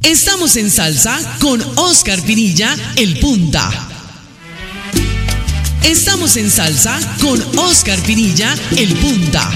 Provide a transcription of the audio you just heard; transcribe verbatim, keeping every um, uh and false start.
Estamos en salsa con Oscar Pinilla, el punta. Estamos en salsa con Oscar Pinilla, el punta.